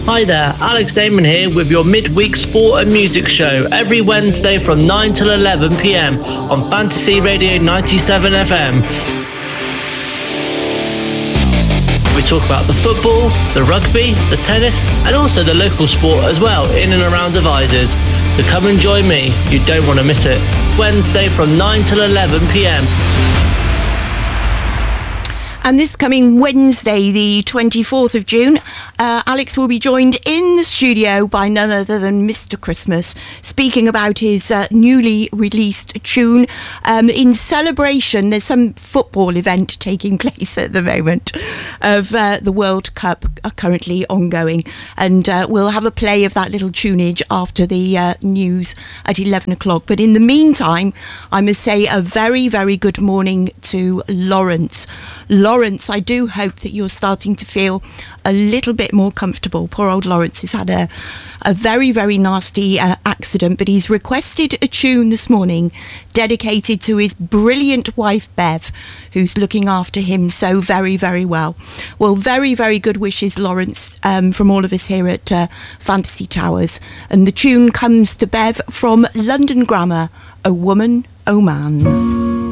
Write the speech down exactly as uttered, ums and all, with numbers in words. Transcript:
Hi there, Alex Damon here with your midweek sport and music show every Wednesday from nine till eleven p.m. on Fantasy Radio ninety-seven F M. We talk about the football, the rugby, the tennis and also the local sport as well in and around Devizes. So come and join me, you don't want to miss it. Wednesday from nine till eleven p.m. And this coming Wednesday, the twenty-fourth of June, uh, Alex will be joined in the studio by none other than Mister Christmas, speaking about his uh, newly released tune. Um, in celebration, there's some football event taking place at the moment of uh, the World Cup uh, currently ongoing. And uh, we'll have a play of that little tunage after the uh, news at eleven o'clock. But in the meantime, I must say a very, very good morning to Lawrence. Lawrence, I do hope that you're starting to feel a little bit more comfortable. Poor old Lawrence has had a, a very, very nasty uh, accident, but he's requested a tune this morning dedicated to his brilliant wife, Bev, who's looking after him so very, very well. Well, very, very good wishes, Lawrence, um, from all of us here at uh, Fantasy Towers. And the tune comes to Bev from London Grammar, O Woman, O Man.